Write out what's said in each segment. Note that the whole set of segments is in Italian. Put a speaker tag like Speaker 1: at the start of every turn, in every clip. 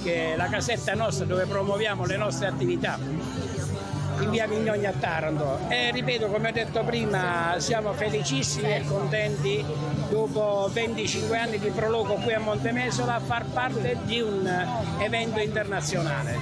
Speaker 1: perché la casetta nostra dove promuoviamo le nostre attività in via Mignogna a Taranto, e ripeto, come ho detto prima, siamo felicissimi e contenti dopo 25 anni di prologo qui a Montemesola a far parte di un evento internazionale.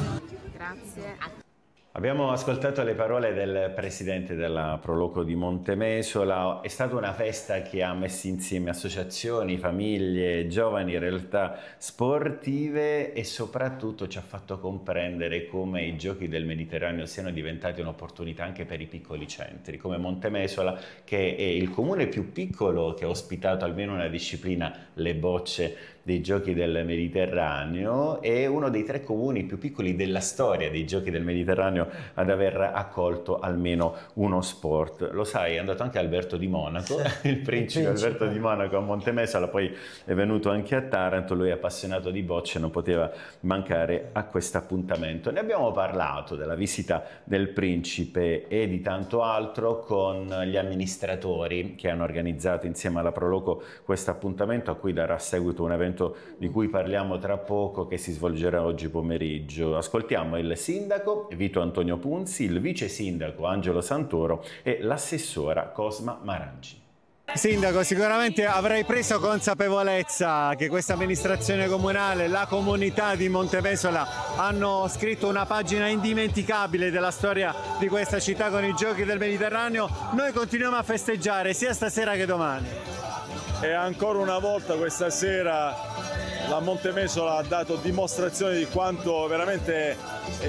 Speaker 2: Grazie.
Speaker 3: Abbiamo ascoltato le parole del presidente della Proloco di Montemesola. È stata una festa che ha messo insieme associazioni, famiglie, giovani, realtà sportive e soprattutto ci ha fatto comprendere come i Giochi del Mediterraneo siano diventati un'opportunità anche per i piccoli centri, come Montemesola, che è il comune più piccolo che ha ospitato almeno una disciplina, le bocce dei Giochi del Mediterraneo, è uno dei 3 comuni più piccoli della storia dei Giochi del Mediterraneo ad aver accolto almeno uno sport. Lo sai, è andato anche Alberto di Monaco, il principe Alberto di Monaco a Montemesola, poi è venuto anche a Taranto, lui è appassionato di bocce, non poteva mancare a questo appuntamento. Ne abbiamo parlato della visita del principe e di tanto altro con gli amministratori che hanno organizzato insieme alla Proloco questo appuntamento, a cui darà seguito un evento di cui parliamo tra poco, che si svolgerà oggi pomeriggio. Ascoltiamo il sindaco Vito Antonio Punzi, il vice sindaco Angelo Santoro e l'assessora Cosma Marangi.
Speaker 4: Sindaco, sicuramente avrai preso consapevolezza che questa amministrazione comunale, la comunità di Montemesola hanno scritto una pagina indimenticabile della storia di questa città con i Giochi del Mediterraneo. Noi continuiamo a festeggiare sia stasera che domani.
Speaker 5: E ancora una volta questa sera la Montemesola ha dato dimostrazione di quanto veramente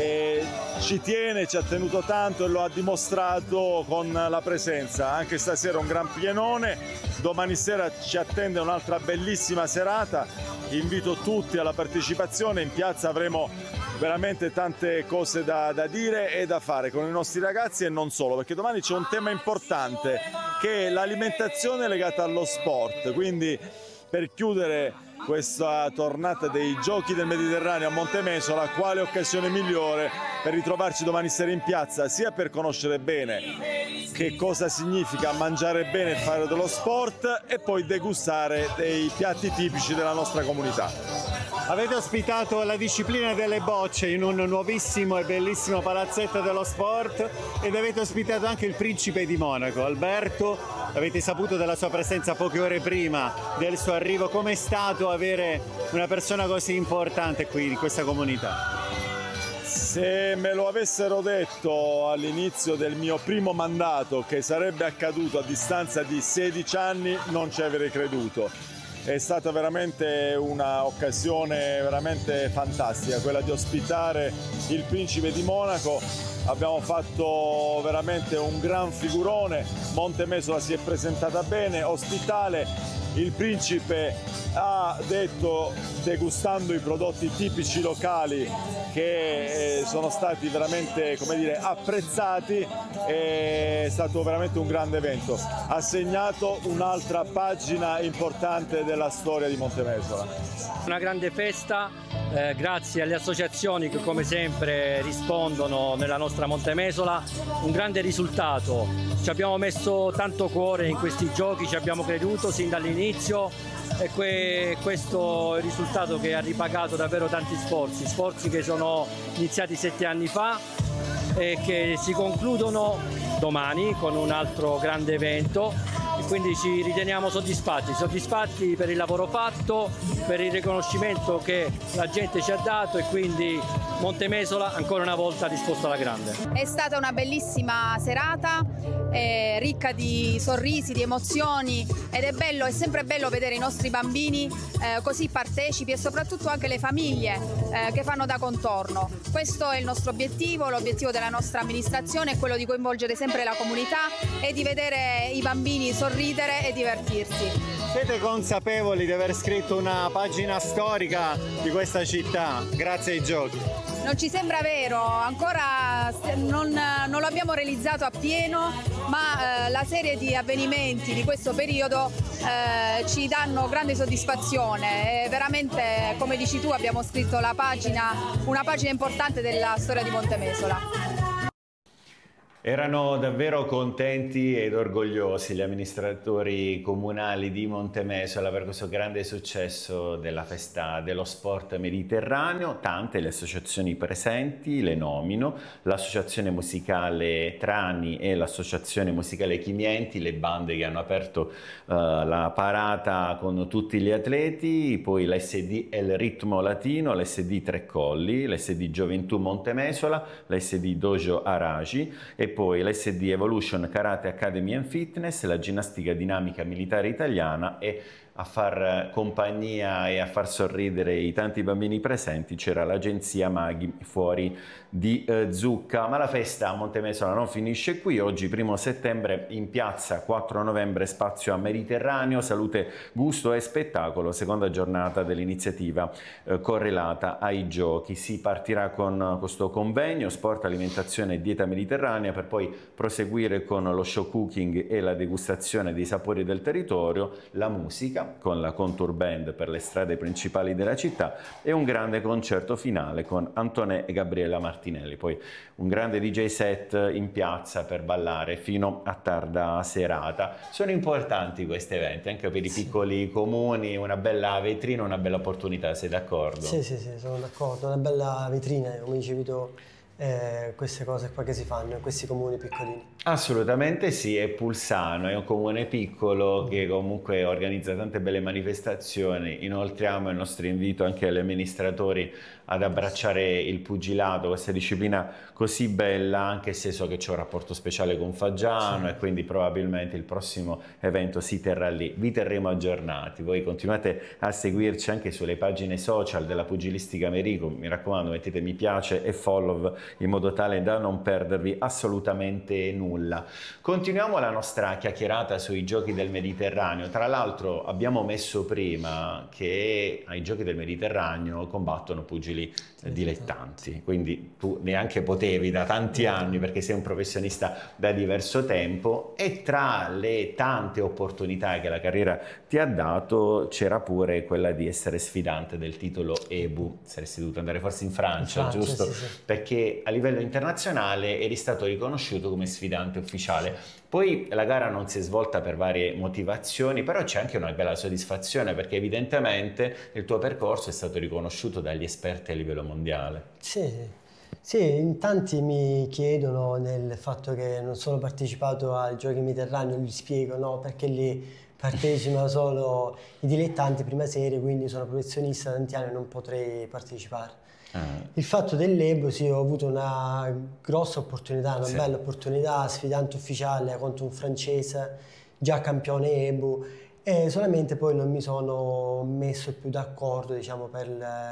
Speaker 5: ci tiene, ci ha tenuto tanto e lo ha dimostrato con la presenza. Anche stasera un gran pienone, domani sera ci attende un'altra bellissima serata. Invito tutti alla partecipazione, in piazza avremo veramente tante cose da dire e da fare con i nostri ragazzi e non solo, perché domani c'è un tema importante che è l'alimentazione legata allo sport. Quindi per chiudere questa tornata dei Giochi del Mediterraneo a Montemesola, quale occasione migliore per ritrovarci domani sera in piazza, sia per conoscere bene che cosa significa mangiare bene e fare dello sport e poi degustare dei piatti tipici della nostra comunità.
Speaker 4: Avete ospitato la disciplina delle bocce in un nuovissimo e bellissimo palazzetto dello sport ed avete ospitato anche il principe di Monaco, Alberto. Avete saputo della sua presenza poche ore prima del suo arrivo. Com'è stato avere una persona così importante qui in questa comunità?
Speaker 5: Se me lo avessero detto all'inizio del mio primo mandato che sarebbe accaduto a distanza di 16 anni, non ci avrei creduto. È stata veramente un'occasione veramente fantastica quella di ospitare il principe di Monaco. Abbiamo fatto veramente un gran figurone, Montemesola si è presentata bene, ospitale. Il principe ha detto, degustando i prodotti tipici locali, che sono stati veramente, come dire, apprezzati. È stato veramente un grande evento. Ha segnato un'altra pagina importante della storia di Montemesola.
Speaker 6: Una grande festa, grazie alle associazioni che come sempre rispondono nella nostra Montemesola. Un grande risultato. Ci abbiamo messo tanto cuore in questi giochi, ci abbiamo creduto sin dall'inizio e questo è il risultato che ha ripagato davvero tanti sforzi che sono iniziati 7 anni fa e che si concludono domani con un altro grande evento. E quindi ci riteniamo soddisfatti per il lavoro fatto, per il riconoscimento che la gente ci ha dato e quindi Montemesola ancora una volta ha risposto alla grande.
Speaker 2: È stata una bellissima serata, ricca di sorrisi, di emozioni ed è sempre bello vedere i nostri bambini così partecipi e soprattutto anche le famiglie che fanno da contorno. Questo è il nostro obiettivo, l'obiettivo della nostra amministrazione è quello di coinvolgere sempre la comunità e di vedere i bambini sorridere e divertirsi.
Speaker 4: Siete consapevoli di aver scritto una pagina storica di questa città grazie ai giochi?
Speaker 2: Non ci sembra vero, ancora non lo abbiamo realizzato appieno, ma la serie di avvenimenti di questo periodo ci danno grande soddisfazione e veramente, come dici tu, abbiamo scritto una pagina importante della storia di Montemesola.
Speaker 3: Erano davvero contenti ed orgogliosi gli amministratori comunali di Montemesola per questo grande successo della festa dello sport mediterraneo. Tante le associazioni presenti, le nomino: l'associazione musicale Trani e l'associazione musicale Chimienti, le bande che hanno aperto la parata con tutti gli atleti, poi l'SD El Ritmo Latino, l'SD Tre Colli, l'SD Gioventù Montemesola, l'SD Dojo Araci e poi l'SD Evolution Karate Academy and Fitness, la ginnastica dinamica militare italiana. E a far compagnia e a far sorridere i tanti bambini presenti c'era l'agenzia Maghi fuori di Zucca. Ma la festa a Montemesola non finisce qui. Oggi 1° settembre in piazza, 4 novembre spazio a Mediterraneo, salute, gusto e spettacolo, seconda giornata dell'iniziativa correlata ai giochi. Si partirà con questo convegno sport, alimentazione e dieta mediterranea per poi proseguire con lo show cooking e la degustazione dei sapori del territorio, la musica con la Contour Band per le strade principali della città e un grande concerto finale con Antonè e Gabriella Martinelli. Poi un grande DJ set in piazza per ballare fino a tarda serata. Sono importanti questi eventi anche per i piccoli comuni, una bella vetrina, una bella opportunità, sei d'accordo?
Speaker 7: Sì, sono d'accordo, una bella vetrina, come dicevi tu. Queste cose qua che si fanno in questi comuni piccolini.
Speaker 3: Assolutamente sì, è Pulsano, è un comune piccolo che comunque organizza tante belle manifestazioni. Inoltriamo il nostro invito anche agli amministratori ad abbracciare il pugilato, questa disciplina così bella, anche se so che c'è un rapporto speciale con Faggiano, sì. E quindi probabilmente il prossimo evento si terrà lì. Vi terremo aggiornati, voi continuate a seguirci anche sulle pagine social della Pugilistica Merico, mi raccomando mettete mi piace e follow in modo tale da non perdervi assolutamente nulla. Continuiamo la nostra chiacchierata sui giochi del Mediterraneo. Tra l'altro abbiamo messo prima che ai giochi del Mediterraneo combattono pugili dilettanti, quindi tu neanche potevi da tanti anni perché sei un professionista da diverso tempo, e tra le tante opportunità che la carriera ti ha dato c'era pure quella di essere sfidante del titolo EBU. Saresti dovuto andare forse in Francia, giusto? Sì. Perché a livello internazionale eri stato riconosciuto come sfidante ufficiale. Poi la gara non si è svolta per varie motivazioni, però c'è anche una bella soddisfazione perché evidentemente il tuo percorso è stato riconosciuto dagli esperti a livello mondiale.
Speaker 7: Sì, in tanti mi chiedono del fatto che non sono partecipato ai Giochi Mediterranei, gli spiego no, perché lì partecipano solo i dilettanti prima serie, quindi sono professionista da tanti anni e non potrei partecipare. Il fatto dell'EBU, sì, ho avuto una grossa opportunità, una bella opportunità, sfidante ufficiale contro un francese già campione EBU, e solamente poi non mi sono messo più d'accordo, diciamo, per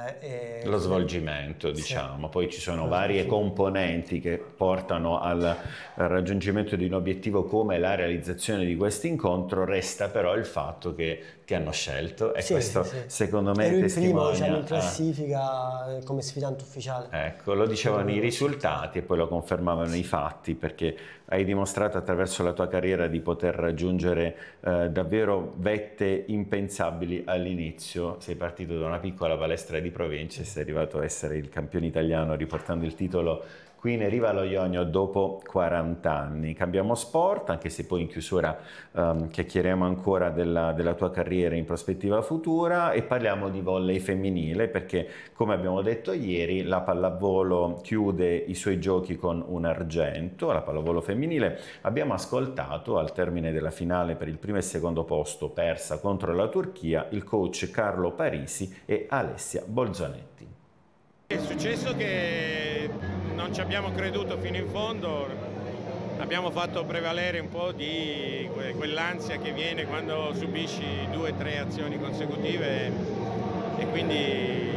Speaker 3: lo svolgimento, diciamo. Poi ci sono varie componenti che portano al raggiungimento di un obiettivo come la realizzazione di questo incontro. Resta però il fatto che ti hanno scelto e questo secondo me
Speaker 7: ero
Speaker 3: testimonia.
Speaker 7: Il primo, diciamo, in classifica come sfidante ufficiale.
Speaker 3: Ecco, lo dicevano i risultati e poi lo confermavano i fatti, perché hai dimostrato attraverso la tua carriera di poter raggiungere davvero vette impensabili all'inizio. Sei partito da una piccola palestra di provincia e sei arrivato a essere il campione italiano riportando il titolo qui in Riva allo Ionio dopo 40 anni. Cambiamo sport, anche se poi in chiusura chiacchieriamo ancora della tua carriera in prospettiva futura e parliamo di volley femminile, perché come abbiamo detto ieri la pallavolo chiude i suoi giochi con un argento. La pallavolo femminile abbiamo ascoltato al termine della finale per il primo e secondo posto persa contro la Turchia il coach Carlo Parisi e Alessia Bolzonetti.
Speaker 8: È successo che non ci abbiamo creduto fino in fondo, abbiamo fatto prevalere un po' di quell'ansia che viene quando subisci 2 o 3 azioni consecutive e quindi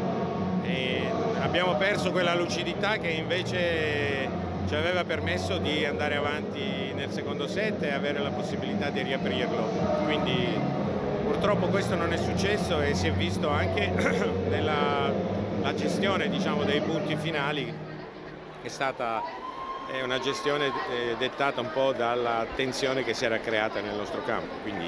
Speaker 8: abbiamo perso quella lucidità che invece ci aveva permesso di andare avanti nel secondo set e avere la possibilità di riaprirlo. Quindi purtroppo questo non è successo e si è visto anche nella gestione, diciamo, dei punti finali, che è stata una gestione dettata un po' dalla tensione che si era creata nel nostro campo. Quindi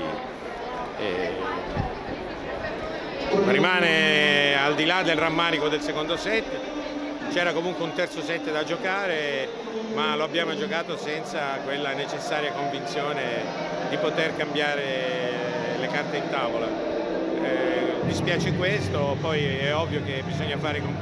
Speaker 8: rimane, al di là del rammarico del secondo set, c'era comunque un terzo set da giocare, ma lo abbiamo giocato senza quella necessaria convinzione di poter cambiare le carte in tavola. Dispiace questo, poi è ovvio che bisogna fare i complimenti